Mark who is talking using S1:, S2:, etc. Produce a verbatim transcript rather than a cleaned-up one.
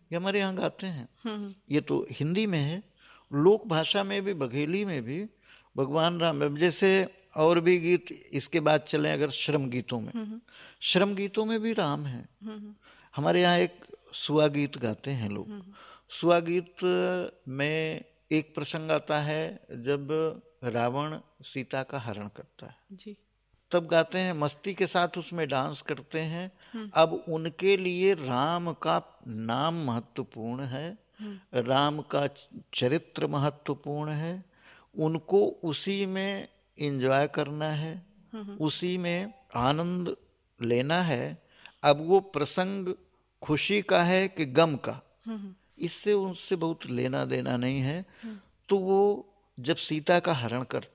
S1: ये हमारे यहाँ गाते हैं। ये तो हिंदी में है, लोक भाषा में भी, बघेली में भी भगवान राम, जैसे और भी गीत इसके बाद चले अगर श्रम गीतों में, श्रम गीतों में भी राम है। हमारे यहाँ एक सुआ गीत गाते हैं लोग। सुआ गीत में एक प्रसंग आता है जब रावण सीता का हरण करता है जी, तब गाते हैं, मस्ती के साथ उसमें डांस करते हैं। अब उनके लिए राम का नाम महत्वपूर्ण है, राम का चरित्र महत्वपूर्ण है, उनको उसी में एंजॉय करना है, उसी में आनंद लेना है। अब वो प्रसंग खुशी का है कि गम का, इससे उनसे बहुत लेना देना नहीं है। तो वो जब सीता का हरण करते